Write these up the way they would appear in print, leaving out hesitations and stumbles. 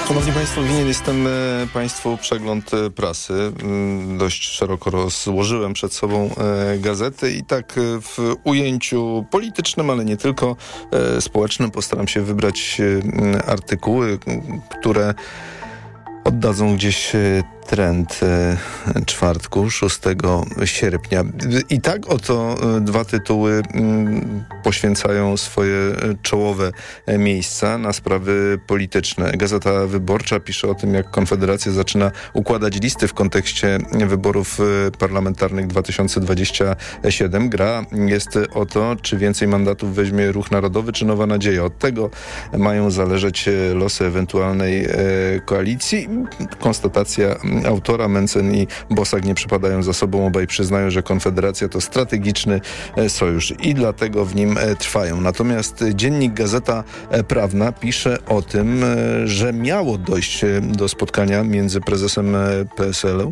Szanowni Państwo, winien jestem Państwu przegląd prasy. Dość szeroko rozłożyłem przed sobą gazety i tak w ujęciu politycznym, ale nie tylko społecznym postaram się wybrać artykuły, które oddadzą gdzieś trend czwartku, 6 sierpnia. I tak oto dwa tytuły poświęcają swoje czołowe miejsca na sprawy polityczne. Gazeta Wyborcza pisze o tym, jak Konfederacja zaczyna układać listy w kontekście wyborów parlamentarnych 2027. Gra jest o to, czy więcej mandatów weźmie Ruch Narodowy, czy Nowa Nadzieja. Od tego mają zależeć losy ewentualnej koalicji. Konstatacja autora. Mencen i Bosak nie przypadają za sobą. Obaj przyznają, że Konfederacja to strategiczny sojusz i dlatego w nim trwają. Natomiast dziennik Gazeta Prawna pisze o tym, że miało dojść do spotkania między prezesem PSL-u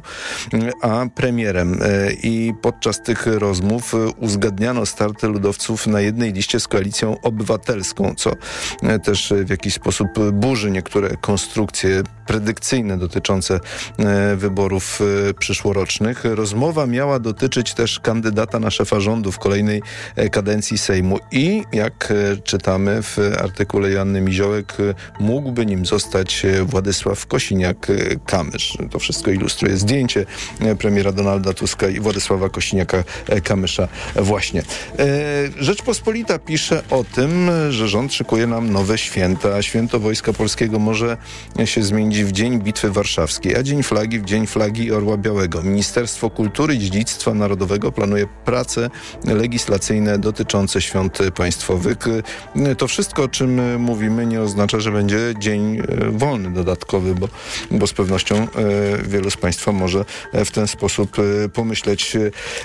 a premierem i podczas tych rozmów uzgadniano starty ludowców na jednej liście z Koalicją Obywatelską, co też w jakiś sposób burzy niektóre konstrukcje predykcyjne dotyczące wyborów przyszłorocznych. Rozmowa miała dotyczyć też kandydata na szefa rządu w kolejnej kadencji Sejmu i jak czytamy w artykule Joanny Miziołek, mógłby nim zostać Władysław Kosiniak-Kamysz. To wszystko ilustruje zdjęcie premiera Donalda Tuska i Władysława Kosiniaka-Kamysza właśnie. Rzeczpospolita pisze o tym, że rząd szykuje nam nowe święta. Święto Wojska Polskiego może się zmienić w Dzień Bitwy Warszawskiej, a Dzień Flagi w Dzień Flagi i Orła Białego. Ministerstwo Kultury i Dziedzictwa Narodowego planuje prace legislacyjne dotyczące świąt państwowych. To wszystko, o czym mówimy, nie oznacza, że będzie dzień wolny dodatkowy, bo z pewnością wielu z Państwa może w ten sposób pomyśleć.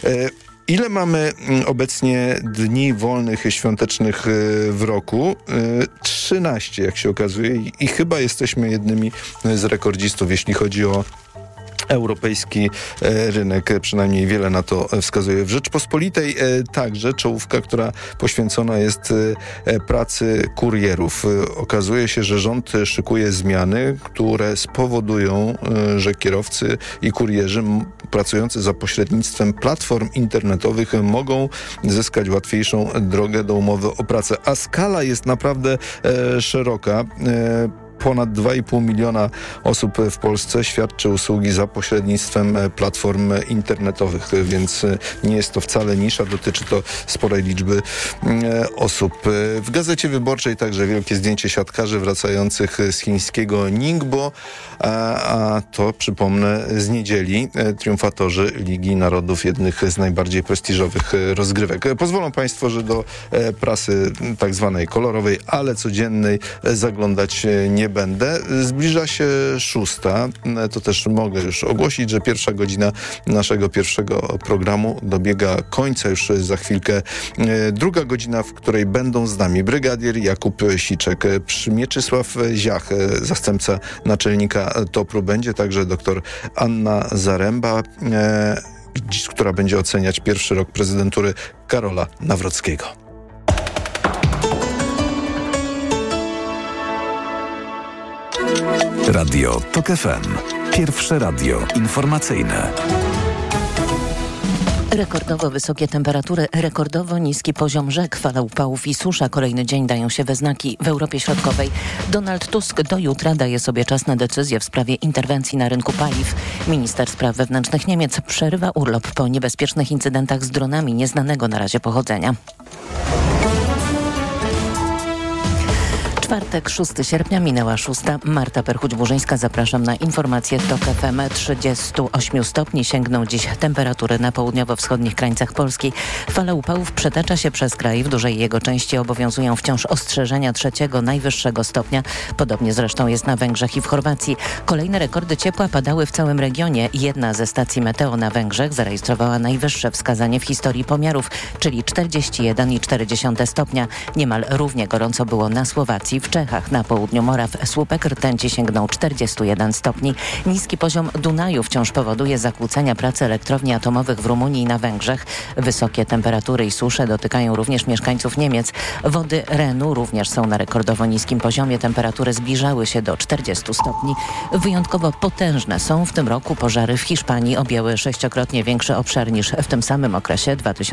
Ile mamy obecnie dni wolnych świątecznych w roku? 13, jak się okazuje, i chyba jesteśmy jednymi z rekordzistów, jeśli chodzi o europejski rynek, przynajmniej wiele na to wskazuje. W Rzeczpospolitej także czołówka, która poświęcona jest pracy kurierów. Okazuje się, że rząd szykuje zmiany, które spowodują, że kierowcy i kurierzy pracujący za pośrednictwem platform internetowych mogą zyskać łatwiejszą drogę do umowy o pracę. A skala jest naprawdę szeroka. Ponad 2,5 miliona osób w Polsce świadczy usługi za pośrednictwem platform internetowych, więc nie jest to wcale nisza, dotyczy to sporej liczby osób. W Gazecie Wyborczej także wielkie zdjęcie siatkarzy wracających z chińskiego Ningbo, a to, przypomnę, z niedzieli triumfatorzy Ligi Narodów, jednych z najbardziej prestiżowych rozgrywek. Pozwolą Państwo, że do prasy tak zwanej kolorowej, ale codziennej zaglądać nie będę. Zbliża się 6. To też mogę już ogłosić, że pierwsza godzina naszego pierwszego programu dobiega końca już za chwilkę. Druga godzina, w której będą z nami brygadier Jakub Siczek, Mieczysław Ziach, zastępca naczelnika TOPR-u, będzie także dr Anna Zaręba, która będzie oceniać pierwszy rok prezydentury Karola Nawrockiego. Radio TOK FM. Pierwsze radio informacyjne. Rekordowo wysokie temperatury, rekordowo niski poziom rzek, fala upałów i susza. Kolejny dzień dają się we znaki w Europie Środkowej. Donald Tusk do jutra daje sobie czas na decyzję w sprawie interwencji na rynku paliw. Minister spraw wewnętrznych Niemiec przerywa urlop po niebezpiecznych incydentach z dronami nieznanego na razie pochodzenia. Czwartek, 6 sierpnia, minęła 6. Marta Perchuć-Burzyńska, zapraszam na informacje TOK FM. 38 stopni sięgną dziś temperatury na południowo-wschodnich krańcach Polski. Fala upałów przetacza się przez kraj. W dużej jego części obowiązują wciąż ostrzeżenia 3. najwyższego stopnia. Podobnie zresztą jest na Węgrzech i w Chorwacji. Kolejne rekordy ciepła padały w całym regionie. Jedna ze stacji meteo na Węgrzech zarejestrowała najwyższe wskazanie w historii pomiarów, czyli 41,4 stopnia. Niemal równie gorąco było na Słowacji. rtęci w Czechach. Na południu Moraw słupek rtęci sięgnął 41 stopni. Niski poziom Dunaju wciąż powoduje zakłócenia pracy elektrowni atomowych w Rumunii i na Węgrzech. Wysokie temperatury i susze dotykają również mieszkańców Niemiec. Wody Renu również są na rekordowo niskim poziomie. Temperatury zbliżały się do 40 stopni. Wyjątkowo potężne są w tym roku pożary w Hiszpanii. Objęły 6-krotnie większy obszar niż w tym samym okresie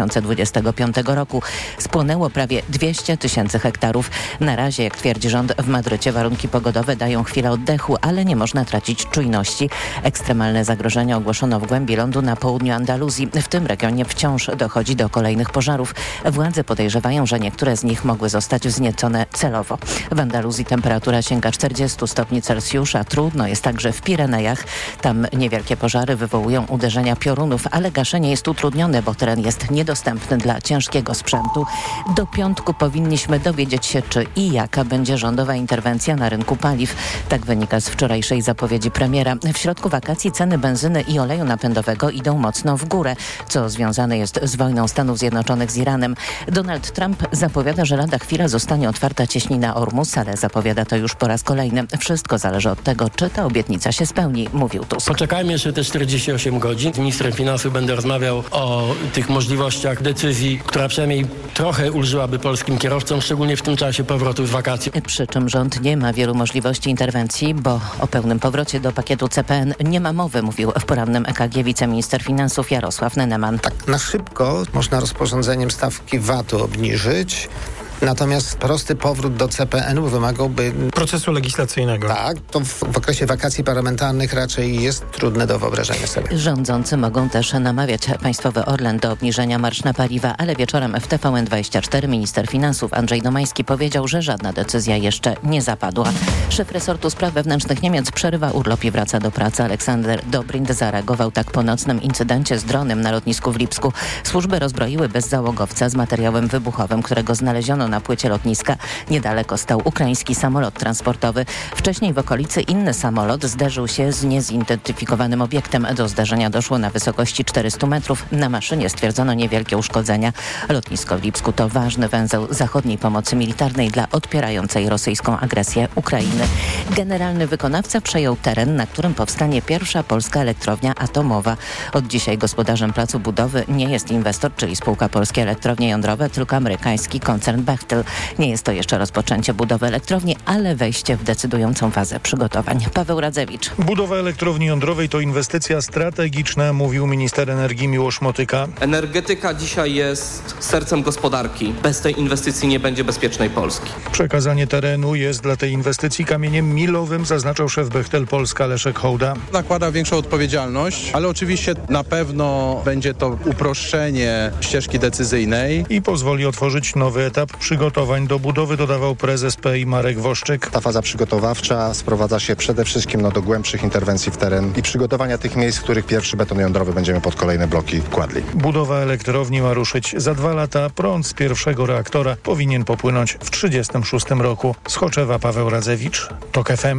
2025 roku. Spłonęło prawie 200 000 hektarów. Na razie, jak twierdzi rząd w Madrycie, warunki pogodowe dają chwilę oddechu, ale nie można tracić czujności. Ekstremalne zagrożenie ogłoszono w głębi lądu na południu Andaluzji. W tym regionie wciąż dochodzi do kolejnych pożarów. Władze podejrzewają, że niektóre z nich mogły zostać wzniecone celowo. W Andaluzji temperatura sięga 40 stopni Celsjusza. Trudno jest także w Pirenejach. Tam niewielkie pożary wywołują uderzenia piorunów, ale gaszenie jest utrudnione, bo teren jest niedostępny dla ciężkiego sprzętu. Do piątku powinniśmy dowiedzieć się, czy i jaka będzie rządowa interwencja na rynku paliw. Tak wynika z wczorajszej zapowiedzi premiera. W środku wakacji ceny benzyny i oleju napędowego idą mocno w górę, co związane jest z wojną Stanów Zjednoczonych z Iranem. Donald Trump zapowiada, że lada chwila zostanie otwarta cieśnina Ormus, ale zapowiada to już po raz kolejny. Wszystko zależy od tego, czy ta obietnica się spełni, mówił Tusk. Poczekajmy jeszcze te 48 godzin. Z ministrem finansów będę rozmawiał o tych możliwościach decyzji, która przynajmniej trochę ulżyłaby polskim kierowcom, szczególnie w tym czasie powrotu z wakacji. Przy czym rząd nie ma wielu możliwości interwencji, bo o pełnym powrocie do pakietu CPN nie ma mowy, mówił w porannym EKG wiceminister finansów Jarosław Neneman. Tak na szybko można rozporządzeniem stawki VAT-u obniżyć. Natomiast prosty powrót do CPN-u wymagałby procesu legislacyjnego. Tak, to w okresie wakacji parlamentarnych raczej jest trudne do wyobrażenia sobie. Rządzący mogą też namawiać Państwowy Orlen do obniżenia marż na paliwa, ale wieczorem w TVN24 minister finansów Andrzej Domański powiedział, że żadna decyzja jeszcze nie zapadła. Szef resortu spraw wewnętrznych Niemiec przerywa urlop i wraca do pracy. Aleksander Dobrindt zareagował tak po nocnym incydencie z dronem na lotnisku w Lipsku. Służby rozbroiły bezzałogowca z materiałem wybuchowym, którego znaleziono na płycie lotniska. Niedaleko stał ukraiński samolot transportowy. Wcześniej w okolicy inny samolot zderzył się z niezidentyfikowanym obiektem. Do zdarzenia doszło na wysokości 400 metrów. Na maszynie stwierdzono niewielkie uszkodzenia. Lotnisko w Lipsku to ważny węzeł zachodniej pomocy militarnej dla odpierającej rosyjską agresję Ukrainy. Generalny wykonawca przejął teren, na którym powstanie pierwsza polska elektrownia atomowa. Od dzisiaj gospodarzem placu budowy nie jest inwestor, czyli spółka Polskie Elektrownie Jądrowe, tylko amerykański koncern Bechtel. Nie jest to jeszcze rozpoczęcie budowy elektrowni, ale wejście w decydującą fazę przygotowań. Paweł Radzewicz. Budowa elektrowni jądrowej to inwestycja strategiczna, mówił minister energii Miłosz Motyka. Energetyka dzisiaj jest sercem gospodarki. Bez tej inwestycji nie będzie bezpiecznej Polski. Przekazanie terenu jest dla tej inwestycji kamieniem milowym, zaznaczał szef Bechtel Polska Leszek Hołda. Nakłada większą odpowiedzialność, ale oczywiście na pewno będzie to uproszczenie ścieżki decyzyjnej. I pozwoli otworzyć nowy etap przygotowań do budowy, dodawał prezes PEI Marek Woszczyk. Ta faza przygotowawcza sprowadza się przede wszystkim do głębszych interwencji w teren i przygotowania tych miejsc, w których pierwszy beton jądrowy będziemy pod kolejne bloki kładli. Budowa elektrowni ma ruszyć za 2 lata. Prąd z pierwszego reaktora powinien popłynąć w 1936 roku. Z Choczewa Paweł Radzewicz, TOK FM.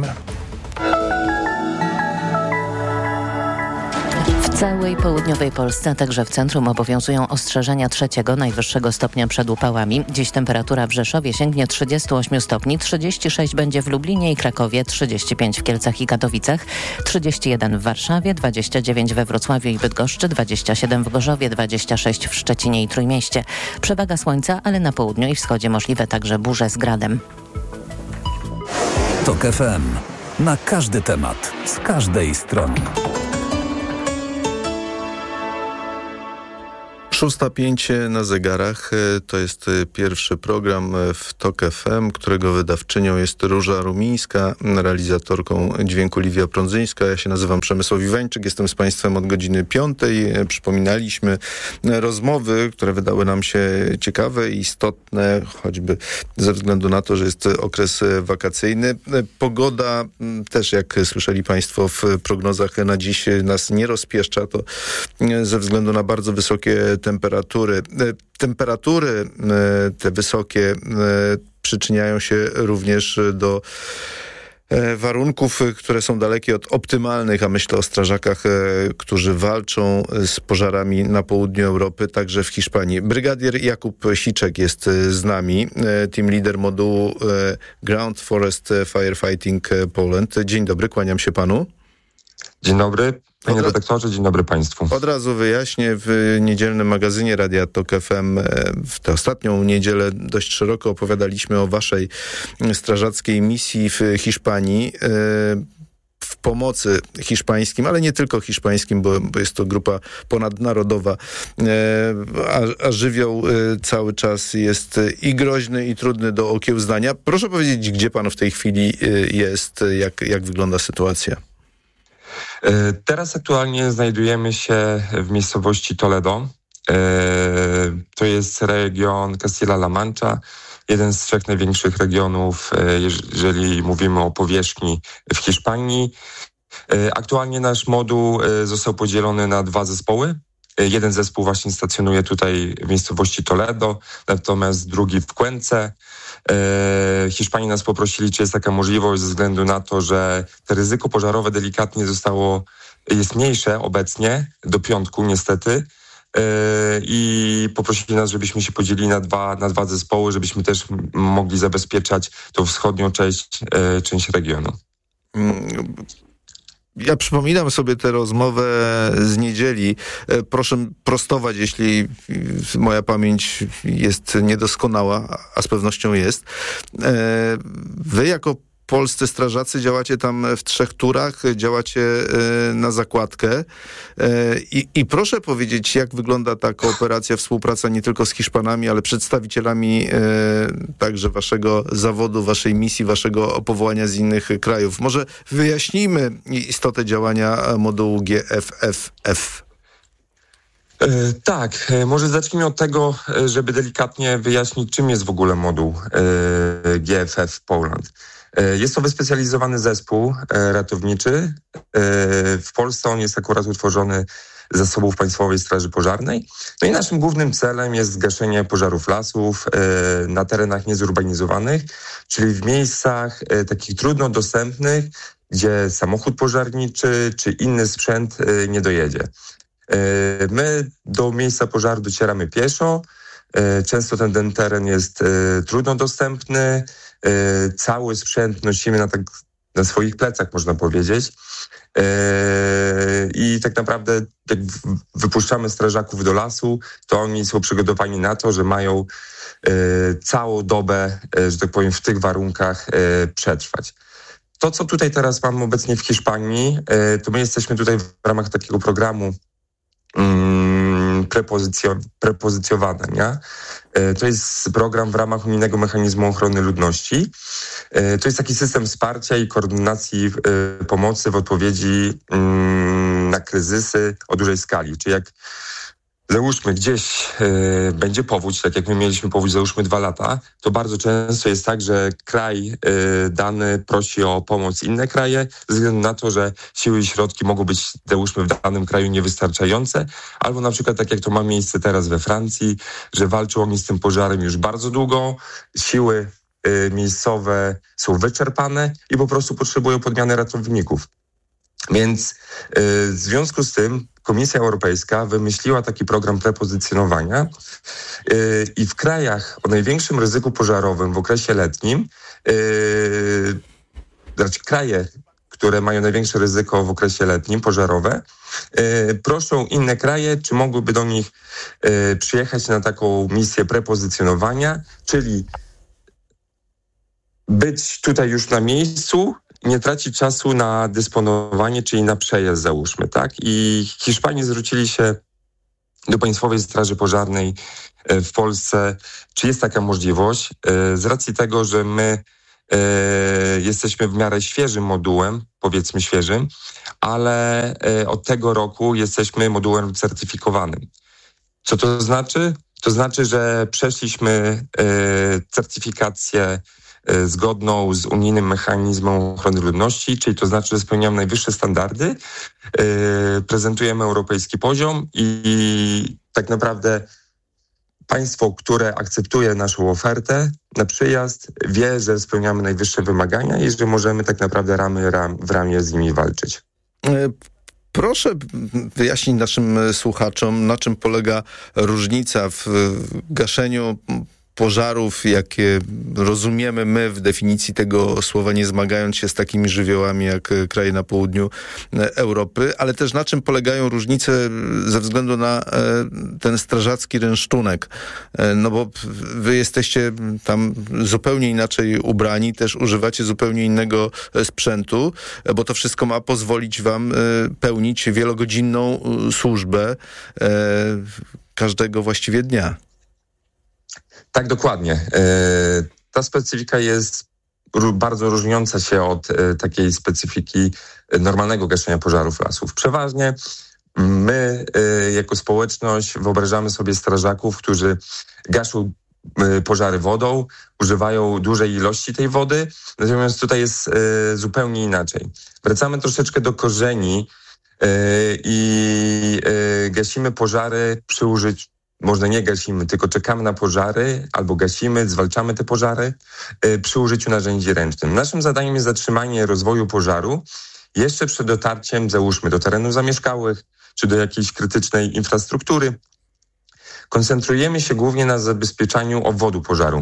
W całej południowej Polsce, a także w centrum obowiązują ostrzeżenia 3. najwyższego stopnia przed upałami. Dziś temperatura w Rzeszowie sięgnie 38 stopni, 36 będzie w Lublinie i Krakowie, 35 w Kielcach i Katowicach, 31 w Warszawie, 29 we Wrocławiu i Bydgoszczy, 27 w Gorzowie, 26 w Szczecinie i Trójmieście. Przewaga słońca, ale na południu i wschodzie możliwe także burze z gradem. TOK FM. Na każdy temat, z każdej strony. 6:05 na zegarach. To jest pierwszy program w TOK FM, którego wydawczynią jest Róża Rumińska, realizatorką dźwięku Liwia Prądzyńska. Ja się nazywam Przemysław Iwańczyk, jestem z Państwem od godziny 5. Przypominaliśmy rozmowy, które wydały nam się ciekawe i istotne, choćby ze względu na to, że jest okres wakacyjny. Pogoda też, jak słyszeli Państwo w prognozach na dziś, nas nie rozpieszcza. To ze względu na bardzo wysokie temperatury. Temperatury te wysokie przyczyniają się również do warunków, które są dalekie od optymalnych, a myślę o strażakach, którzy walczą z pożarami na południu Europy, także w Hiszpanii. Brygadier Jakub Siczek jest z nami, team leader modułu Ground Forest Firefighting Poland. Dzień dobry, kłaniam się panu. Dzień dobry, panie redaktorze, dzień dobry państwu. Od razu wyjaśnię, w niedzielnym magazynie Radia Tok FM w tę ostatnią niedzielę dość szeroko opowiadaliśmy o waszej strażackiej misji w Hiszpanii, w pomocy hiszpańskim, ale nie tylko hiszpańskim, bo jest to grupa ponadnarodowa, a żywioł cały czas jest i groźny, i trudny do okiełznania. Proszę powiedzieć, gdzie pan w tej chwili jest, jak wygląda sytuacja? Teraz aktualnie znajdujemy się w miejscowości Toledo. To jest region Castilla-La Mancha, jeden z 3 największych regionów, jeżeli mówimy o powierzchni w Hiszpanii. Aktualnie nasz moduł został podzielony na 2 zespoły. Jeden zespół właśnie stacjonuje tutaj w miejscowości Toledo, natomiast drugi w Cuence. Hiszpanie nas poprosili, czy jest taka możliwość, ze względu na to, że to ryzyko pożarowe delikatnie jest mniejsze obecnie, do piątku niestety. I poprosili nas, żebyśmy się podzielili na dwa zespoły, żebyśmy też mogli zabezpieczać tą wschodnią część regionu. Ja przypominam sobie tę rozmowę z niedzieli. Proszę prostować, jeśli moja pamięć jest niedoskonała, a z pewnością jest. Wy jako polscy strażacy działacie tam w 3 turach, działacie na zakładkę. I proszę powiedzieć, jak wygląda ta kooperacja, współpraca nie tylko z Hiszpanami, ale przedstawicielami także waszego zawodu, waszej misji, waszego powołania z innych krajów. Może wyjaśnijmy istotę działania modułu GFFF. Tak, może zacznijmy od tego, żeby delikatnie wyjaśnić, czym jest w ogóle moduł GFF Poland. Jest to wyspecjalizowany zespół ratowniczy. W Polsce on jest akurat utworzony z zasobów Państwowej Straży Pożarnej. No i naszym głównym celem jest gaszenie pożarów lasów na terenach niezurbanizowanych, czyli w miejscach takich trudno dostępnych, gdzie samochód pożarniczy czy inny sprzęt nie dojedzie. My do miejsca pożaru docieramy pieszo. Często ten teren jest trudno dostępny. Cały sprzęt nosimy na swoich plecach, można powiedzieć. I tak naprawdę jak wypuszczamy strażaków do lasu, to oni są przygotowani na to, że mają całą dobę, że tak powiem, w tych warunkach przetrwać. To, co tutaj teraz mamy obecnie w Hiszpanii, to my jesteśmy tutaj w ramach takiego programu prepozycjowania. To jest program w ramach Unijnego Mechanizmu Ochrony Ludności. To jest taki system wsparcia i koordynacji pomocy w odpowiedzi na kryzysy o dużej skali. Czyli jak załóżmy gdzieś będzie powódź, tak jak my mieliśmy powódź, załóżmy 2 lata, to bardzo często jest tak, że kraj dany prosi o pomoc inne kraje, ze względu na to, że siły i środki mogą być, załóżmy, w danym kraju niewystarczające, albo na przykład tak jak to ma miejsce teraz we Francji, że walczą oni z tym pożarem już bardzo długo, siły miejscowe są wyczerpane i po prostu potrzebują podmiany ratowników. Więc w związku z tym Komisja Europejska wymyśliła taki program prepozycjonowania i w krajach o największym ryzyku pożarowym w okresie letnim, znaczy kraje, które mają największe ryzyko w okresie letnim pożarowe, proszą inne kraje, czy mogłyby do nich przyjechać na taką misję prepozycjonowania, czyli być tutaj już na miejscu, nie tracić czasu na dysponowanie, czyli na przejazd, załóżmy, tak? I Hiszpanie zwrócili się do Państwowej Straży Pożarnej w Polsce, czy jest taka możliwość, z racji tego, że my jesteśmy w miarę świeżym modułem, powiedzmy świeżym, ale od tego roku jesteśmy modułem certyfikowanym. Co to znaczy? To znaczy, że przeszliśmy certyfikację zgodną z Unijnym Mechanizmem Ochrony Ludności, czyli to znaczy, że spełniamy najwyższe standardy, prezentujemy europejski poziom i tak naprawdę państwo, które akceptuje naszą ofertę na przyjazd, wie, że spełniamy najwyższe wymagania i że możemy tak naprawdę w ramię z nimi walczyć. Proszę wyjaśnić naszym słuchaczom, na czym polega różnica w gaszeniu pożarów, jakie rozumiemy my w definicji tego słowa, nie zmagając się z takimi żywiołami jak kraje na południu Europy, ale też na czym polegają różnice ze względu na ten strażacki rynsztunek. No bo wy jesteście tam zupełnie inaczej ubrani, też używacie zupełnie innego sprzętu, bo to wszystko ma pozwolić wam pełnić wielogodzinną służbę każdego właściwie dnia. Tak, dokładnie. Ta specyfika jest bardzo różniąca się od takiej specyfiki normalnego gaszenia pożarów lasów. Przeważnie my jako społeczność wyobrażamy sobie strażaków, którzy gaszą pożary wodą, używają dużej ilości tej wody, natomiast tutaj jest zupełnie inaczej. Wracamy troszeczkę do korzeni i gasimy pożary przy użyciu. Może nie gasimy, tylko czekamy na pożary, albo gasimy, zwalczamy te pożary przy użyciu narzędzi ręcznych. Naszym zadaniem jest zatrzymanie rozwoju pożaru jeszcze przed dotarciem, załóżmy, do terenów zamieszkałych, czy do jakiejś krytycznej infrastruktury. Koncentrujemy się głównie na zabezpieczaniu obwodu pożaru.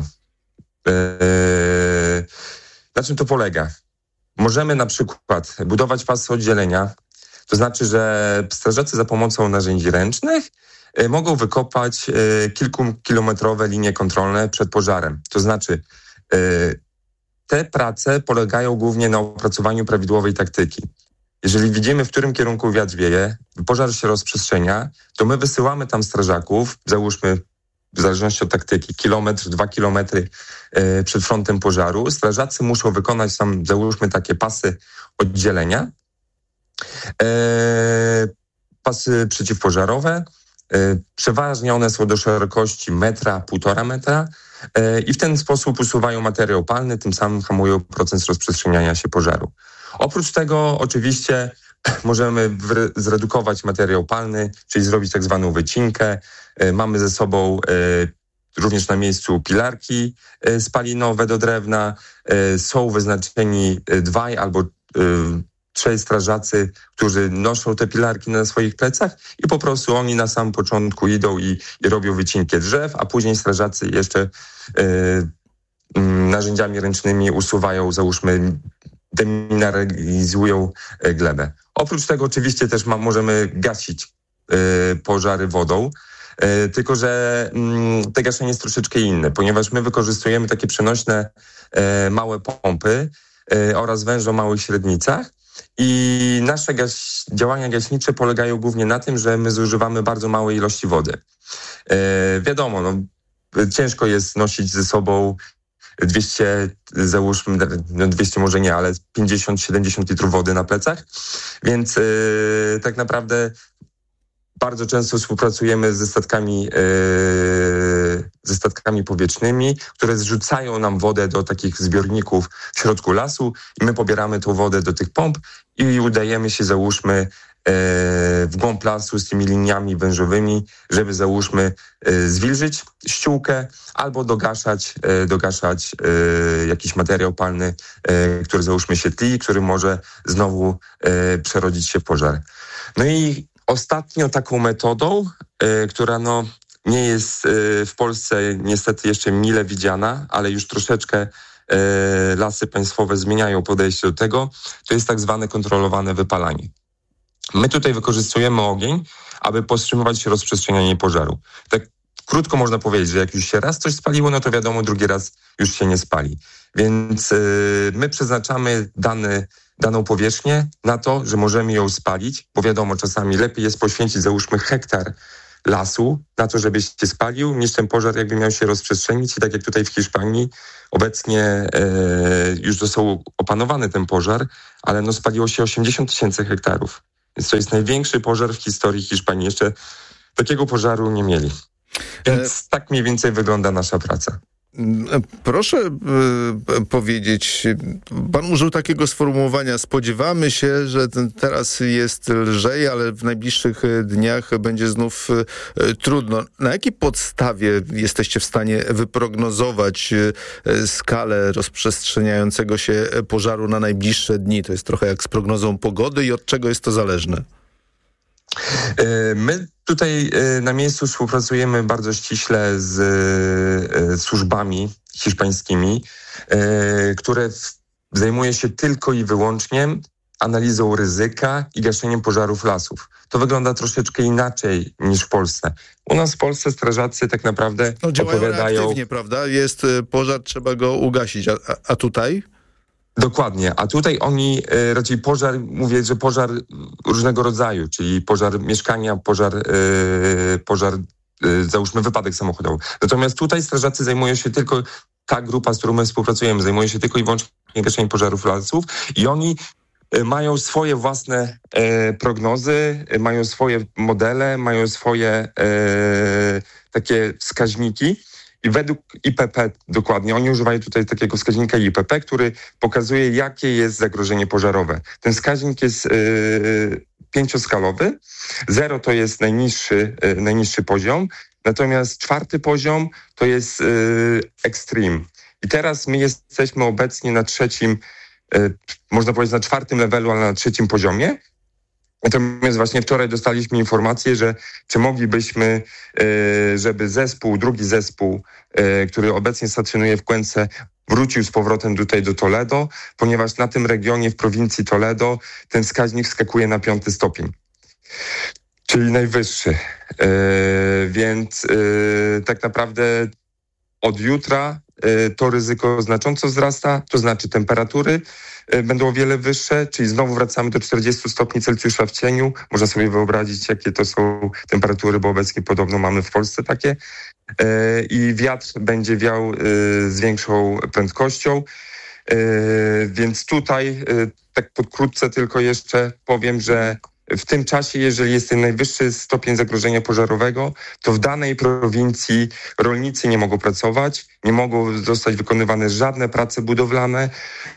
Na czym to polega? Możemy na przykład budować pasy oddzielenia, to znaczy, że strażacy za pomocą narzędzi ręcznych mogą wykopać kilkukilometrowe linie kontrolne przed pożarem. To znaczy, te prace polegają głównie na opracowaniu prawidłowej taktyki. Jeżeli widzimy, w którym kierunku wiatr wieje, pożar się rozprzestrzenia, to my wysyłamy tam strażaków, załóżmy, w zależności od taktyki, 1-2 kilometry przed frontem pożaru. Strażacy muszą wykonać tam, załóżmy, takie pasy oddzielenia, pasy przeciwpożarowe. Przeważnie one są do szerokości 1-1,5 metra i w ten sposób usuwają materiał palny, tym samym hamują proces rozprzestrzeniania się pożaru. Oprócz tego oczywiście możemy zredukować materiał palny, czyli zrobić tak zwaną wycinkę. Mamy ze sobą również na miejscu pilarki spalinowe do drewna. Są wyznaczeni 2 albo 3 strażacy, którzy noszą te pilarki na swoich plecach i po prostu oni na samym początku idą i robią wycinkę drzew, a później strażacy jeszcze narzędziami ręcznymi usuwają, załóżmy, demineralizują glebę. Oprócz tego oczywiście też możemy gasić pożary wodą, tylko że te gaszenie jest troszeczkę inne, ponieważ my wykorzystujemy takie przenośne małe pompy oraz węże o małych średnicach i nasze działania gaśnicze polegają głównie na tym, że my zużywamy bardzo małe ilości wody. Wiadomo, ciężko jest nosić ze sobą 200, załóżmy, 200 może nie, ale 50-70 litrów wody na plecach, więc tak naprawdę bardzo często współpracujemy ze statkami powietrznymi, które zrzucają nam wodę do takich zbiorników w środku lasu i my pobieramy tą wodę do tych pomp i udajemy się, załóżmy, w głąb lasu z tymi liniami wężowymi, żeby, załóżmy, zwilżyć ściółkę albo dogaszać jakiś materiał palny, który, załóżmy, się tli, który może znowu przerodzić się w pożar. No i ostatnio taką metodą, która nie jest w Polsce niestety jeszcze mile widziana, ale już troszeczkę lasy państwowe zmieniają podejście do tego, to jest tak zwane kontrolowane wypalanie. My tutaj wykorzystujemy ogień, aby powstrzymywać rozprzestrzenianie pożaru. Tak krótko można powiedzieć, że jak już się raz coś spaliło, no to wiadomo, drugi raz już się nie spali. Więc my przeznaczamy daną powierzchnię na to, że możemy ją spalić, bo wiadomo, czasami lepiej jest poświęcić, załóżmy, hektar lasu na to, żeby się spalił, niż ten pożar jakby miał się rozprzestrzenić. I tak jak tutaj w Hiszpanii obecnie już został opanowany ten pożar, ale spaliło się 80 000 hektarów. Więc to jest największy pożar w historii Hiszpanii. Jeszcze takiego pożaru nie mieli. Więc tak mniej więcej wygląda nasza praca. Proszę powiedzieć, pan użył takiego sformułowania: spodziewamy się, że teraz jest lżej, ale w najbliższych dniach będzie znów trudno. Na jakiej podstawie jesteście w stanie wyprognozować skalę rozprzestrzeniającego się pożaru na najbliższe dni? To jest trochę jak z prognozą pogody i od czego jest to zależne? My tutaj na miejscu współpracujemy bardzo ściśle z służbami hiszpańskimi, które zajmuje się tylko i wyłącznie analizą ryzyka i gaszeniem pożarów lasów. To wygląda troszeczkę inaczej niż w Polsce. U nas w Polsce strażacy tak naprawdę działają opowiadają... reaktywnie, prawda? Jest pożar, trzeba go ugasić. A tutaj? Dokładnie, a tutaj oni raczej pożar, mówię, że pożar różnego rodzaju, czyli pożar mieszkania, pożar załóżmy wypadek samochodowy. Natomiast tutaj strażacy zajmują się tylko, ta grupa, z którą my współpracujemy, zajmuje się tylko i wyłącznie gaszeniem pożarów lasów i oni mają swoje własne prognozy, mają swoje modele, mają swoje takie wskaźniki. I według IPP dokładnie, oni używają tutaj takiego wskaźnika IPP, który pokazuje, jakie jest zagrożenie pożarowe. Ten wskaźnik jest 5-skalowy. 0 to jest najniższy poziom, natomiast 4 poziom to jest extreme. I teraz my jesteśmy obecnie na 3, można powiedzieć na 4 levelu, ale na 3 poziomie. Natomiast właśnie wczoraj dostaliśmy informację, że czy moglibyśmy, żeby drugi zespół, który obecnie stacjonuje w Cuence, wrócił z powrotem tutaj do Toledo, ponieważ na tym regionie w prowincji Toledo ten wskaźnik wskakuje na 5 stopień, czyli najwyższy. Więc tak naprawdę od jutra to ryzyko znacząco wzrasta, to znaczy temperatury będą o wiele wyższe, czyli znowu wracamy do 40 stopni Celsjusza w cieniu. Można sobie wyobrazić, jakie to są temperatury, bo obecnie podobno mamy w Polsce takie. I wiatr będzie wiał z większą prędkością. Więc tutaj tak pokrótce tylko jeszcze powiem, że w tym czasie, jeżeli jest ten najwyższy stopień zagrożenia pożarowego, to w danej prowincji rolnicy nie mogą pracować, nie mogą zostać wykonywane żadne prace budowlane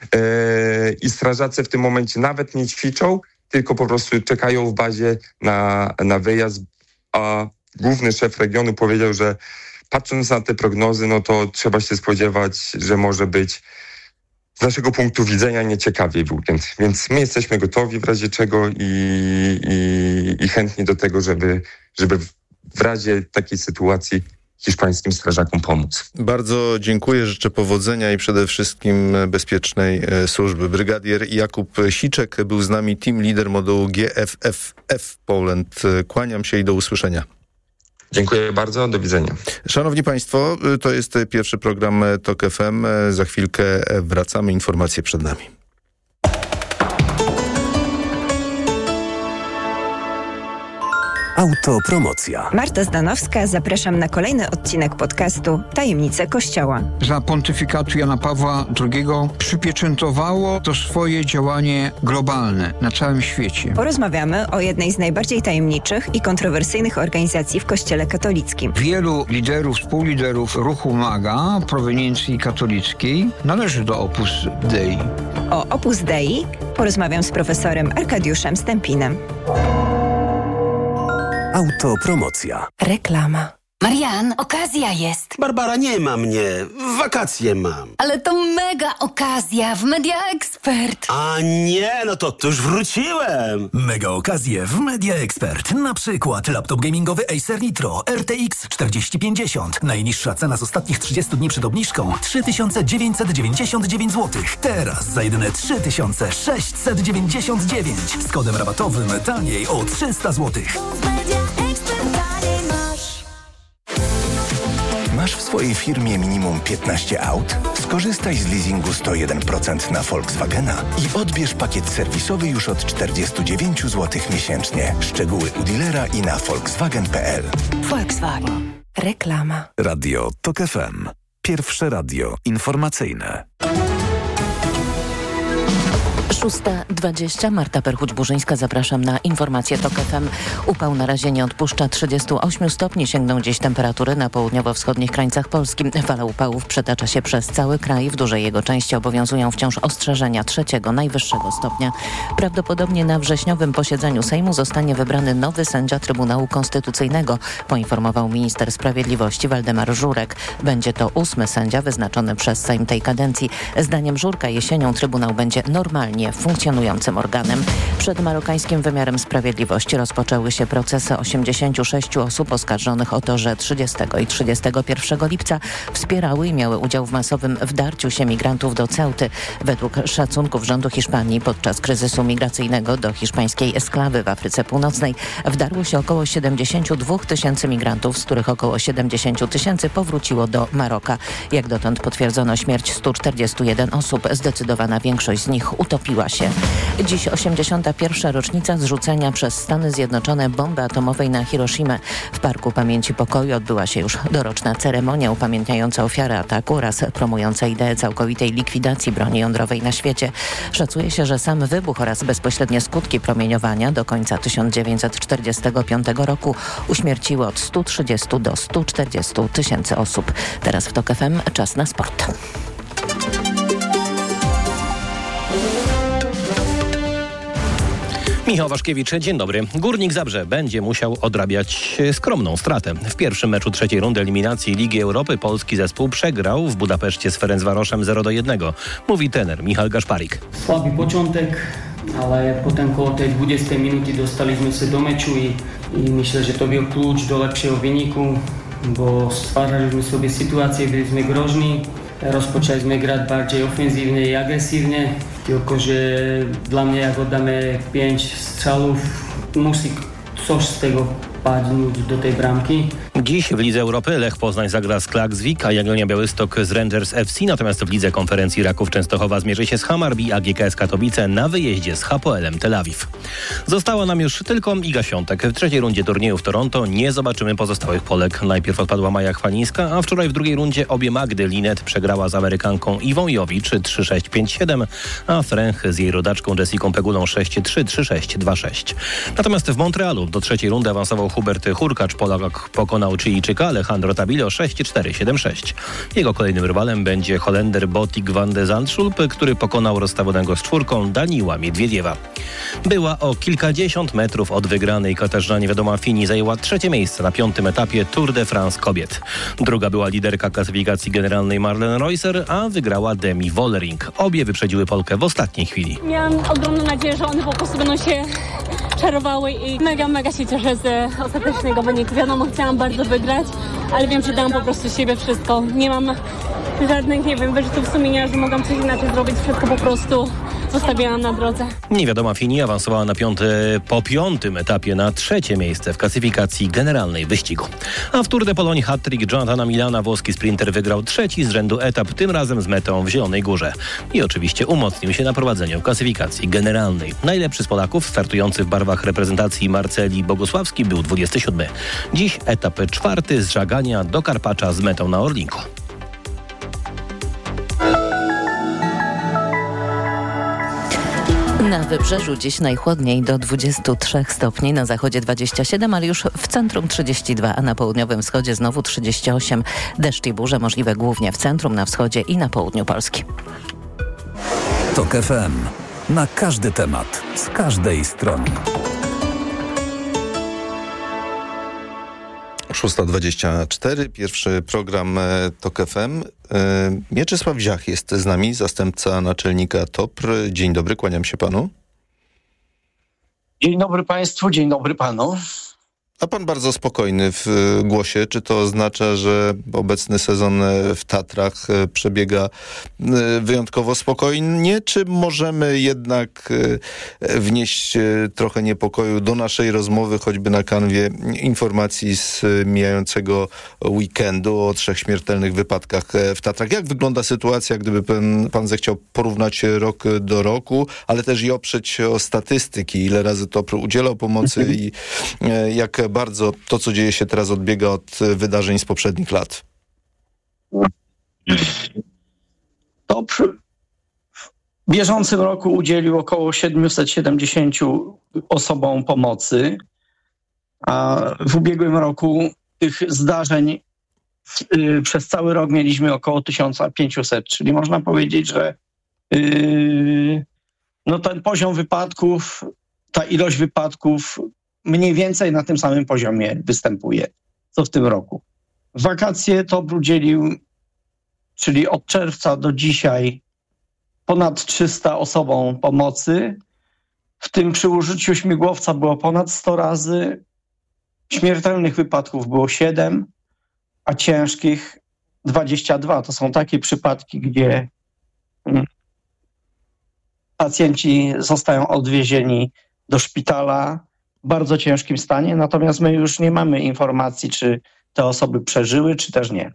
i strażacy w tym momencie nawet nie ćwiczą, tylko po prostu czekają w bazie na wyjazd, a główny szef regionu powiedział, że patrząc na te prognozy, no to trzeba się spodziewać, że może być z naszego punktu widzenia nieciekawie w weekend. Więc my jesteśmy gotowi w razie czego i chętni do tego, żeby w razie takiej sytuacji hiszpańskim strażakom pomóc. Bardzo dziękuję, życzę powodzenia i przede wszystkim bezpiecznej służby. Brygadier Jakub Siczek był z nami, team leader modułu GFFF Poland. Kłaniam się i do usłyszenia. Dziękuję bardzo, do widzenia. Szanowni Państwo, to jest pierwszy program TOK FM. Za chwilkę wracamy, informacje przed nami. Autopromocja. Marta Zdanowska, zapraszam na kolejny odcinek podcastu Tajemnice Kościoła. Za pontyfikatu Jana Pawła II przypieczętowało to swoje działanie globalne na całym świecie. Porozmawiamy o jednej z najbardziej tajemniczych i kontrowersyjnych organizacji w Kościele katolickim. Wielu liderów, współliderów ruchu MAGA proweniencji katolickiej należy do Opus Dei. O Opus Dei porozmawiam z profesorem Arkadiuszem Stępinem. Autopromocja. Reklama. Marian, okazja jest. Barbara, nie ma mnie. Wakacje mam. Ale to mega okazja w Media Expert. A nie, no to już wróciłem. Mega okazje w Media Expert. Na przykład laptop gamingowy Acer Nitro RTX 4050. Najniższa cena z ostatnich 30 dni przed obniżką 3999 zł. Teraz za jedyne 3699. Z kodem rabatowym taniej o 300 zł. Masz w swojej firmie minimum 15 aut? Skorzystaj z leasingu 101% na Volkswagena i odbierz pakiet serwisowy już od 49 zł miesięcznie. Szczegóły u dealera i na volkswagen.pl. Volkswagen. Reklama. Radio TOK FM. Pierwsze radio informacyjne. 6:20. Marta Perchuć-Burzyńska, zapraszam na informacje TOK FM. Upał na razie nie odpuszcza. 38 stopni sięgną dziś temperatury na południowo-wschodnich krańcach Polski. Fala upałów przetacza się przez cały kraj. W dużej jego części obowiązują wciąż ostrzeżenia 3. najwyższego stopnia. Prawdopodobnie na wrześniowym posiedzeniu Sejmu zostanie wybrany nowy sędzia Trybunału Konstytucyjnego, poinformował minister sprawiedliwości Waldemar Żurek. Będzie to 8. sędzia wyznaczony przez Sejm tej kadencji. Zdaniem Żurka jesienią Trybunał będzie normalnie funkcjonującym organem. Przed marokańskim wymiarem sprawiedliwości rozpoczęły się procesy 86 osób oskarżonych o to, że 30 i 31 lipca wspierały i miały udział w masowym wdarciu się migrantów do Ceuty. Według szacunków rządu Hiszpanii podczas kryzysu migracyjnego do hiszpańskiej esklawy w Afryce Północnej wdarło się około 72 tysięcy migrantów, z których około 70 tysięcy powróciło do Maroka. Jak dotąd potwierdzono śmierć 141 osób. Zdecydowana większość z nich utopiła się. Dziś 81. rocznica zrzucenia przez Stany Zjednoczone bomby atomowej na Hiroshimę. W Parku Pamięci Pokoju odbyła się już doroczna ceremonia upamiętniająca ofiary ataku oraz promująca ideę całkowitej likwidacji broni jądrowej na świecie. Szacuje się, że sam wybuch oraz bezpośrednie skutki promieniowania do końca 1945 roku uśmierciły od 130 do 140 tysięcy osób. Teraz w TOK FM czas na sport. Michał Waszkiewicz, dzień dobry. Górnik Zabrze będzie musiał odrabiać skromną stratę. W pierwszym meczu trzeciej rundy eliminacji Ligi Europy polski zespół przegrał w Budapeszcie z Ferencvaroszem 0-1. Mówi trener Michał Gaszparik. Słaby początek, ale potem koło tej 20 minuty dostaliśmy się do meczu i myślę, że to był klucz do lepszego wyniku, bo stwarzaliśmy sobie sytuację, byliśmy groźni. Rozpoczęliśmy grać bardziej ofensywnie i agresywnie, tylko że dla mnie jak oddamy 5 strzałów, musi coś z tego padnąć do tej bramki. Dziś w Lidze Europy Lech Poznań zagra z Klaksvik, a Jagiellonia Białystok z Rangers FC, natomiast w Lidze Konferencji Raków Częstochowa zmierzy się z Hammarby, a GKS Katowice na wyjeździe z Hapoelem Tel Awiw. Została nam już tylko Iga Świątek. W trzeciej rundzie turnieju w Toronto nie zobaczymy pozostałych Polek. Najpierw odpadła Maja Chwalińska, a wczoraj w drugiej rundzie obie Magdy Linet przegrała z Amerykanką Iwą Jowicz 3-6, 5-7, a Fręch z jej rodaczką Jessiką Pegulą 6-3, 3-6, 2-6. Natomiast w Montrealu do trzeciej rundy awansował Hubert Hurkacz. Polak pokonał Chilijczyka Alejandro Tabilo 6-4, 7-6. Jego kolejnym rywalem będzie Holender Botik van de Zandschulp, który pokonał rozstawionego z czwórką Daniła Miedwiediewa. Była o kilkadziesiąt metrów od wygranej Katarzyna Niewiadoma Fini, zajęła trzecie miejsce na 5. etapie Tour de France kobiet. Druga była liderka klasyfikacji generalnej Marlene Reusser, a wygrała Demi Wollering. Obie wyprzedziły Polkę w ostatniej chwili. Miałam ogromną nadzieję, że one po prostu będą się czarowały i mega się cieszę z ostatecznego wyniku. Wiadomo, chciałam bardzo wygrać, ale wiem, że dałam po prostu siebie wszystko. Nie mam żadnych, wyrzutów sumienia, że mogłam coś inaczej zrobić. Wszystko po prostu zostawiałam na drodze. Niewiadoma Fini awansowała po 5. etapie na trzecie miejsce w klasyfikacji generalnej wyścigu. A w Tour de Pologne hat-trick Jonathana Milana włoski sprinter wygrał trzeci z rzędu etap, tym razem z metą w Zielonej Górze. I oczywiście umocnił się na prowadzeniu klasyfikacji generalnej. Najlepszy z Polaków, startujący w barwach reprezentacji Marceli Bogusławski, był 27. Dziś etap 4 z Żagania do Karpacza z metą na Orlinku. Na wybrzeżu dziś najchłodniej do 23 stopni, na zachodzie 27, ale już w centrum 32, a na południowym wschodzie znowu 38. Deszcz i burze możliwe głównie w centrum, na wschodzie i na południu Polski. TOK FM. Na każdy temat, z każdej strony. 6:24, pierwszy program TOK FM. Mieczysław Ziach jest z nami, zastępca naczelnika TOPR. Dzień dobry, kłaniam się panu. Dzień dobry państwu, dzień dobry panu. A pan bardzo spokojny w głosie. Czy to oznacza, że obecny sezon w Tatrach przebiega wyjątkowo spokojnie? Czy możemy jednak wnieść trochę niepokoju do naszej rozmowy, choćby na kanwie informacji z mijającego weekendu o 3 śmiertelnych wypadkach w Tatrach? Jak wygląda sytuacja, gdyby pan zechciał porównać rok do roku, ale też i oprzeć o statystyki, ile razy TOPR udzielał pomocy i jak bardzo to, co dzieje się teraz, odbiega od wydarzeń z poprzednich lat? TOPR bieżącym roku udzielił około 770 osobom pomocy, a w ubiegłym roku tych zdarzeń przez cały rok mieliśmy około 1500, czyli można powiedzieć, że ten poziom wypadków, ta ilość wypadków mniej więcej na tym samym poziomie występuje, co w tym roku. W wakacje TOPR udzielił, czyli od czerwca do dzisiaj, ponad 300 osobom pomocy, w tym przy użyciu śmigłowca było ponad 100 razy, śmiertelnych wypadków było 7, a ciężkich 22. To są takie przypadki, gdzie pacjenci zostają odwiezieni do szpitala w bardzo ciężkim stanie, natomiast my już nie mamy informacji, czy te osoby przeżyły, czy też nie.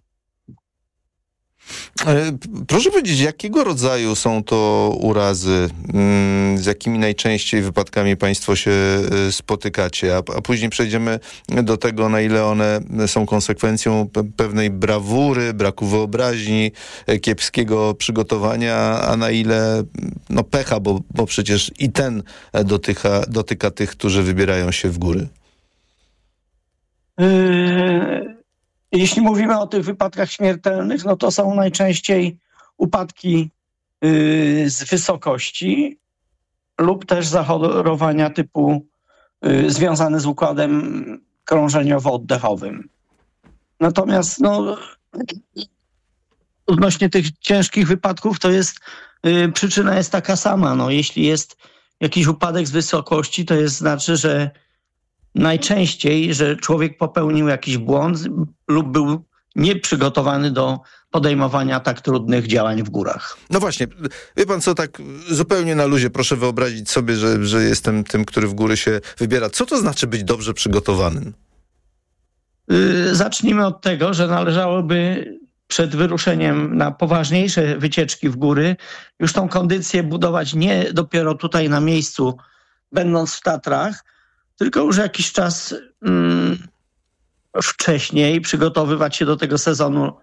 Proszę powiedzieć, jakiego rodzaju są to urazy, z jakimi najczęściej wypadkami państwo się spotykacie, a później przejdziemy do tego, na ile one są konsekwencją pewnej brawury, braku wyobraźni, kiepskiego przygotowania, a na ile pecha, bo przecież i ten dotyka tych, którzy wybierają się w góry. Jeśli mówimy o tych wypadkach śmiertelnych, to są najczęściej upadki z wysokości lub też zachorowania typu związane z układem krążeniowo-oddechowym. Natomiast odnośnie tych ciężkich wypadków to jest przyczyna jest taka sama. Jeśli jest jakiś upadek z wysokości, to znaczy, że najczęściej, że człowiek popełnił jakiś błąd lub był nieprzygotowany do podejmowania tak trudnych działań w górach. No właśnie, wie pan co, tak zupełnie na luzie, proszę wyobrazić sobie, że jestem tym, który w góry się wybiera. Co to znaczy być dobrze przygotowanym? Zacznijmy od tego, że należałoby przed wyruszeniem na poważniejsze wycieczki w góry już tą kondycję budować nie dopiero tutaj na miejscu, będąc w Tatrach, tylko już jakiś czas wcześniej przygotowywać się do tego sezonu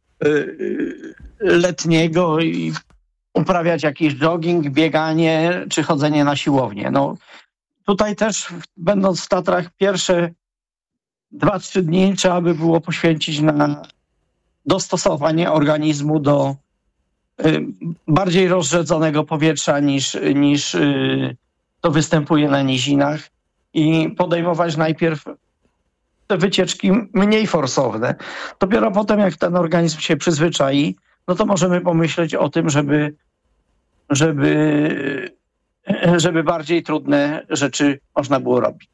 letniego i uprawiać jakiś jogging, bieganie czy chodzenie na siłownię. Tutaj też, będąc w Tatrach, pierwsze 2-3 dni trzeba by było poświęcić na dostosowanie organizmu do bardziej rozrzedzonego powietrza niż to występuje na nizinach i podejmować najpierw te wycieczki mniej forsowne. Dopiero potem, jak ten organizm się przyzwyczai, to możemy pomyśleć o tym, żeby bardziej trudne rzeczy można było robić.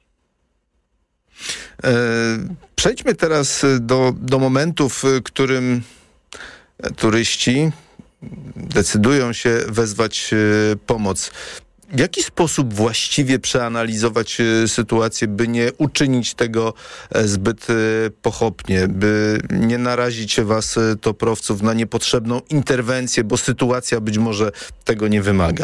Przejdźmy teraz do momentu, w którym turyści decydują się wezwać pomoc. W jaki sposób właściwie przeanalizować sytuację, by nie uczynić tego zbyt pochopnie, by nie narazić was, toprowców, na niepotrzebną interwencję, bo sytuacja być może tego nie wymaga?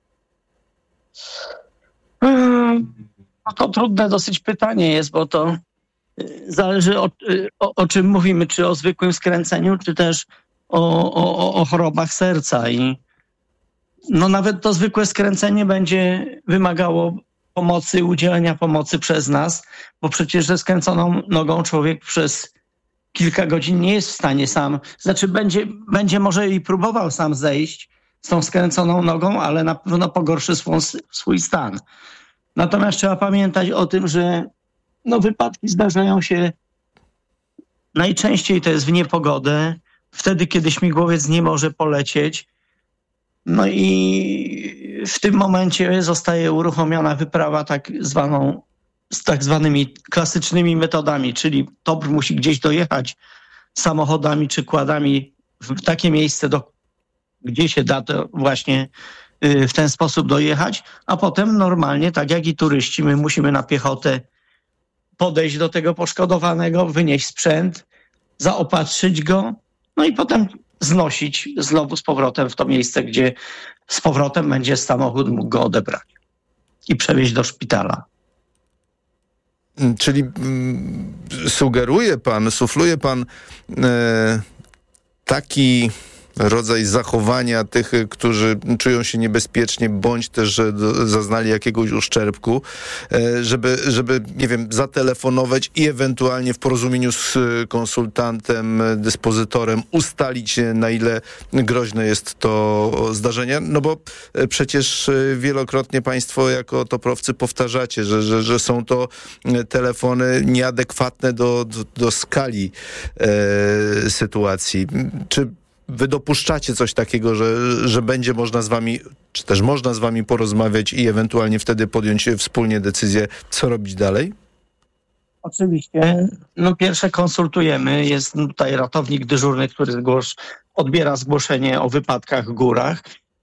To trudne dosyć pytanie jest, bo to zależy o czym mówimy, czy o zwykłym skręceniu, czy też o chorobach serca. I nawet to zwykłe skręcenie będzie wymagało pomocy, udzielenia pomocy przez nas, bo przecież ze skręconą nogą człowiek przez kilka godzin nie jest w stanie sam, będzie może i próbował sam zejść z tą skręconą nogą, ale na pewno pogorszy swój stan. Natomiast trzeba pamiętać o tym, że wypadki zdarzają się najczęściej to jest w niepogodę, wtedy kiedy śmigłowiec nie może polecieć. I w tym momencie zostaje uruchomiona wyprawa z tak zwanymi klasycznymi metodami, czyli TOPR musi gdzieś dojechać samochodami czy kładami w takie miejsce, gdzie się da to właśnie w ten sposób dojechać, a potem normalnie, tak jak i turyści, my musimy na piechotę podejść do tego poszkodowanego, wynieść sprzęt, zaopatrzyć go, i potem znosić znowu z powrotem w to miejsce, gdzie z powrotem będzie samochód mógł go odebrać i przewieźć do szpitala. Czyli sufluje pan taki rodzaj zachowania tych, którzy czują się niebezpiecznie, bądź też zaznali jakiegoś uszczerbku, żeby, nie wiem, zatelefonować i ewentualnie w porozumieniu z konsultantem, dyspozytorem ustalić, na ile groźne jest to zdarzenie? No bo przecież wielokrotnie państwo jako toprowcy powtarzacie, że są to telefony nieadekwatne do skali sytuacji. Czy wy dopuszczacie coś takiego, że będzie można z wami, czy też można z wami porozmawiać i ewentualnie wtedy podjąć wspólnie decyzję, co robić dalej? Oczywiście. Pierwsze konsultujemy. Jest tutaj ratownik dyżurny, który odbiera zgłoszenie o wypadkach w górach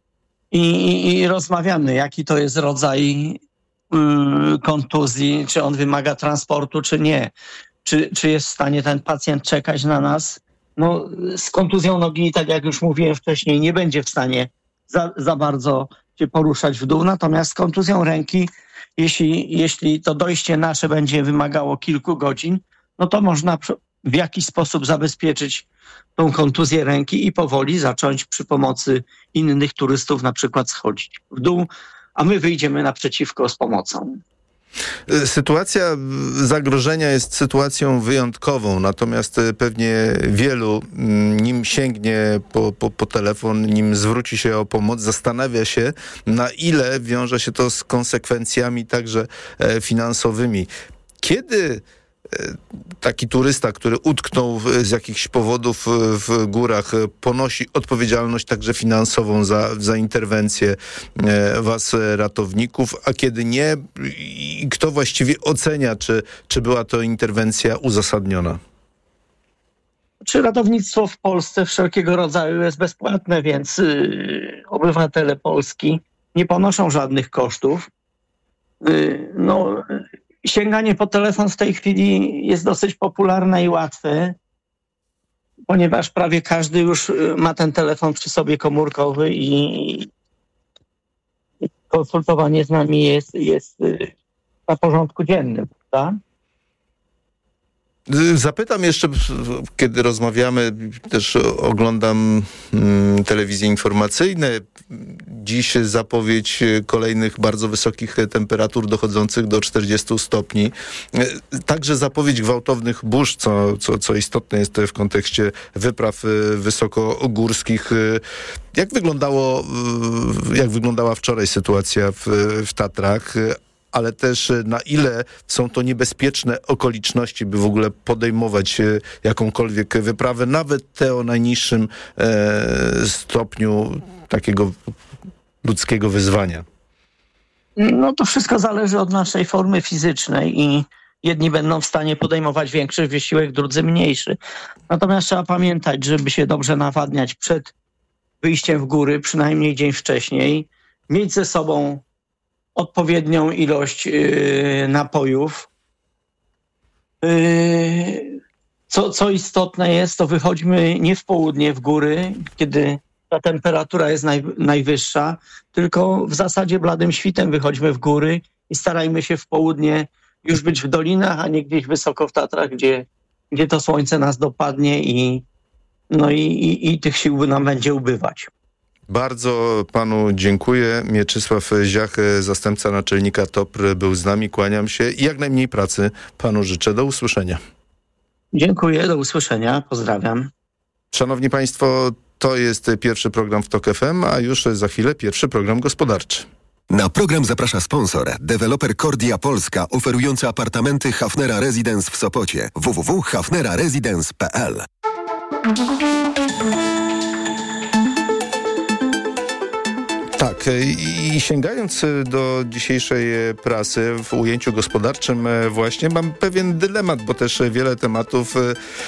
i rozmawiamy, jaki to jest rodzaj kontuzji, czy on wymaga transportu, czy nie. Czy jest w stanie ten pacjent czekać na nas? Z kontuzją nogi, tak jak już mówiłem wcześniej, nie będzie w stanie za bardzo się poruszać w dół, natomiast z kontuzją ręki, jeśli to dojście nasze będzie wymagało kilku godzin, to można w jakiś sposób zabezpieczyć tą kontuzję ręki i powoli zacząć przy pomocy innych turystów na przykład schodzić w dół, a my wyjdziemy naprzeciwko z pomocą. Sytuacja zagrożenia jest sytuacją wyjątkową, natomiast pewnie wielu, nim sięgnie po telefon, nim zwróci się o pomoc, zastanawia się, na ile wiąże się to z konsekwencjami także finansowymi. Kiedy taki turysta, który utknął z jakichś powodów w górach, ponosi odpowiedzialność także finansową za interwencję was, ratowników, a kiedy nie? I kto właściwie ocenia, czy była to interwencja uzasadniona? Czy ratownictwo w Polsce wszelkiego rodzaju jest bezpłatne, więc obywatele Polski nie ponoszą żadnych kosztów. Sięganie po telefon w tej chwili jest dosyć popularne i łatwe, ponieważ prawie każdy już ma ten telefon przy sobie komórkowy i konsultowanie z nami jest na porządku dziennym, prawda? Zapytam jeszcze, kiedy rozmawiamy, też oglądam telewizje informacyjne. Dziś zapowiedź kolejnych bardzo wysokich temperatur dochodzących do 40 stopni. Także zapowiedź gwałtownych burz, co istotne jest w kontekście wypraw wysokogórskich. Jak wyglądała wczoraj sytuacja w Tatrach? Ale też na ile są to niebezpieczne okoliczności, by w ogóle podejmować jakąkolwiek wyprawę, nawet te o najniższym stopniu takiego ludzkiego wyzwania? To wszystko zależy od naszej formy fizycznej i jedni będą w stanie podejmować większy wysiłek, drudzy mniejszy. Natomiast trzeba pamiętać, żeby się dobrze nawadniać przed wyjściem w góry, przynajmniej dzień wcześniej, mieć ze sobą odpowiednią ilość napojów. Co istotne jest, to wychodźmy nie w południe w góry, kiedy ta temperatura jest najwyższa, tylko w zasadzie bladym świtem wychodźmy w góry i starajmy się w południe już być w dolinach, a nie gdzieś wysoko w Tatrach, gdzie to słońce nas dopadnie i tych sił nam będzie ubywać. Bardzo panu dziękuję. Mieczysław Ziach, zastępca naczelnika TOPR, był z nami. Kłaniam się i jak najmniej pracy panu życzę. Do usłyszenia. Dziękuję, do usłyszenia. Pozdrawiam. Szanowni państwo, to jest pierwszy program w TOK FM, a już za chwilę pierwszy program gospodarczy. Na program zaprasza sponsor, deweloper Kordia Polska, oferujący apartamenty Hafnera Residence w Sopocie. www.hafneraresidence.pl. Tak, i sięgając do dzisiejszej prasy w ujęciu gospodarczym właśnie mam pewien dylemat, bo też wiele tematów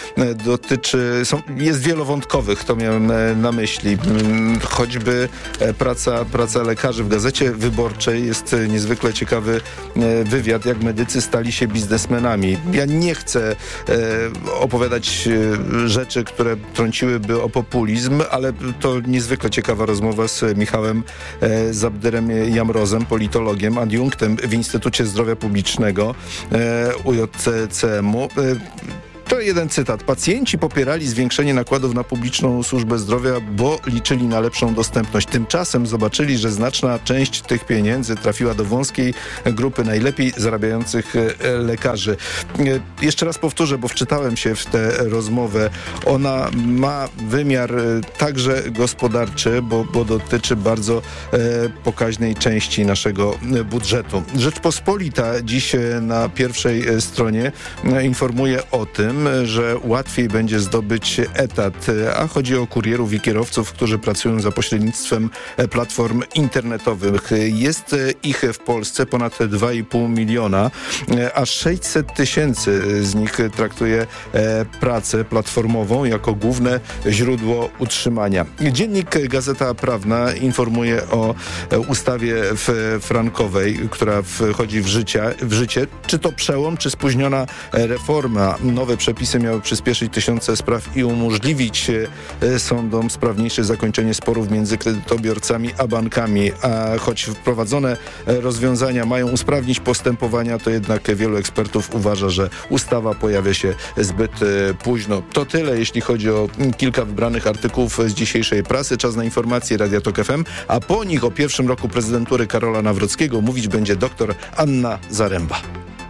jest wielowątkowych, to miałem na myśli. Choćby praca lekarzy w Gazecie Wyborczej, jest niezwykle ciekawy wywiad, jak medycy stali się biznesmenami. Ja nie chcę opowiadać rzeczy, które trąciłyby o populizm, ale to niezwykle ciekawa rozmowa z Michałem Zabderem Jamrozem, politologiem, adiunktem w Instytucie Zdrowia Publicznego UJCCM-u. To jeden cytat. Pacjenci popierali zwiększenie nakładów na publiczną służbę zdrowia, bo liczyli na lepszą dostępność. Tymczasem zobaczyli, że znaczna część tych pieniędzy trafiła do wąskiej grupy najlepiej zarabiających lekarzy. Jeszcze raz powtórzę, bo wczytałem się w tę rozmowę. Ona ma wymiar także gospodarczy, bo dotyczy bardzo pokaźnej części naszego budżetu. Rzeczpospolita dziś na pierwszej stronie informuje o tym, że łatwiej będzie zdobyć etat, a chodzi o kurierów i kierowców, którzy pracują za pośrednictwem platform internetowych. Jest ich w Polsce ponad 2,5 miliona, a 600 tysięcy z nich traktuje pracę platformową jako główne źródło utrzymania. Dziennik Gazeta Prawna informuje o ustawie frankowej, która wchodzi w życie. Czy to przełom, czy spóźniona reforma? Nowe przepisy miały przyspieszyć tysiące spraw i umożliwić sądom sprawniejsze zakończenie sporów między kredytobiorcami a bankami. A choć wprowadzone rozwiązania mają usprawnić postępowania, to jednak wielu ekspertów uważa, że ustawa pojawia się zbyt późno. To tyle, jeśli chodzi o kilka wybranych artykułów z dzisiejszej prasy. Czas na informacje Radia Tok FM, a po nich o pierwszym roku prezydentury Karola Nawrockiego mówić będzie dr Anna Zaręba.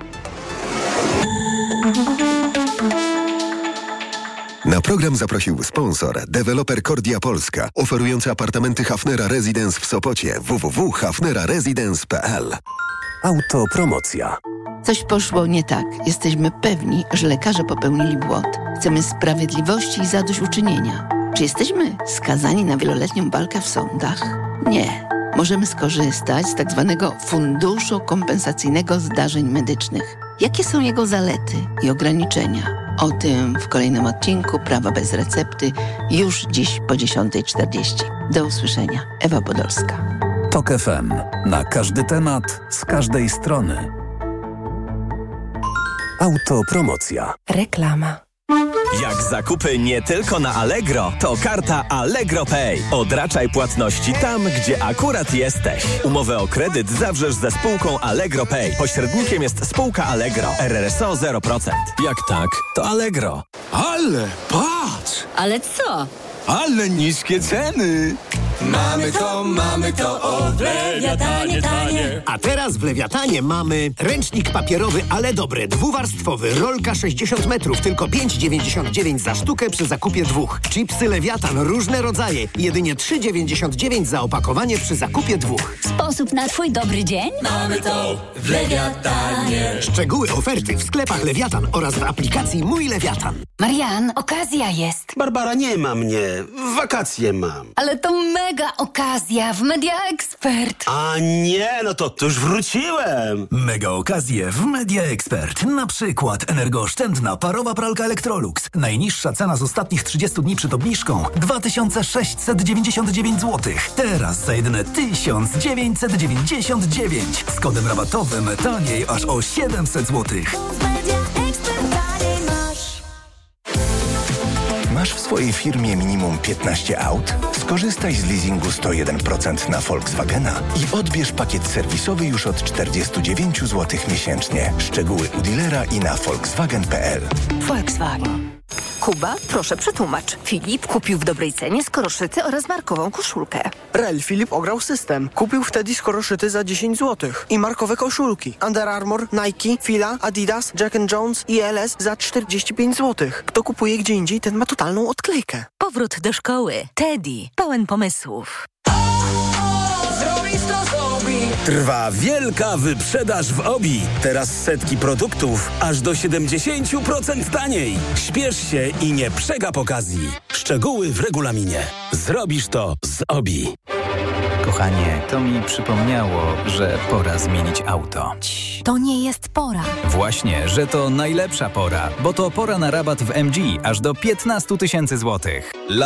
Na program zaprosił sponsor, deweloper Kordia Polska, oferujący apartamenty Hafnera Residence w Sopocie. www.hafneraresidence.pl. Autopromocja. Coś poszło nie tak. Jesteśmy pewni, że lekarze popełnili błąd. Chcemy sprawiedliwości i zadośćuczynienia. Czy jesteśmy skazani na wieloletnią walkę w sądach? Nie. Możemy skorzystać z tzw. funduszu kompensacyjnego zdarzeń medycznych. Jakie są jego zalety i ograniczenia? O tym w kolejnym odcinku Prawa bez recepty już dziś po 10:40. Do usłyszenia. Ewa Podolska. Tok FM. Na każdy temat, z każdej strony. Autopromocja. Reklama. Jak zakupy nie tylko na Allegro, to karta Allegro Pay. Odraczaj płatności tam, gdzie akurat jesteś. Umowę o kredyt zawrzesz ze spółką Allegro Pay. Pośrednikiem jest spółka Allegro. RRSO 0%. Jak tak, to Allegro. Ale patrz! Ale co? Ale niskie ceny! Mamy to, o w Lewiatanie tanie. A teraz w Lewiatanie mamy ręcznik papierowy, ale dobry, dwuwarstwowy, rolka 60 metrów, tylko 5,99 za sztukę przy zakupie 2. Chipsy Lewiatan, różne rodzaje, jedynie 3,99 za opakowanie przy zakupie 2. Sposób na twój dobry dzień? Mamy to w Lewiatanie. Szczegóły oferty w sklepach Lewiatan oraz w aplikacji Mój Lewiatan. Marian, okazja jest. Barbara, nie ma mnie. Wakacje mam. Ale to mega okazja w Media Expert. A nie, no to już wróciłem. Mega okazje w Media Expert. Na przykład energooszczędna parowa pralka Electrolux. Najniższa cena z ostatnich 30 dni przed obniżką 2699 zł. Teraz za jedyne 1999. Z kodem rabatowym taniej aż o 700 zł. Masz w swojej firmie minimum 15 aut? Skorzystaj z leasingu 101% na Volkswagena i odbierz pakiet serwisowy już od 49 zł miesięcznie. Szczegóły u dealera i na volkswagen.pl. Volkswagen. Kuba, proszę przetłumacz. Filip kupił w dobrej cenie skoroszyty oraz markową koszulkę. Rel Filip ograł system. Kupił wtedy skoroszyty za 10 zł. I markowe koszulki. Under Armour, Nike, Fila, Adidas, Jack & Jones i LS za 45 zł. Kto kupuje gdzie indziej, ten ma totalną odklejkę. Powrót do szkoły. Teddy. Pełen pomysłów. Trwa wielka wyprzedaż w OBI. Teraz setki produktów aż do 70% taniej. Śpiesz się i nie przegap okazji. Szczegóły w regulaminie. Zrobisz to z OBI. Kochanie, to mi przypomniało, że pora zmienić auto. To nie jest pora. Właśnie, że to najlepsza pora, bo to pora na rabat w MG aż do 15 000 złotych.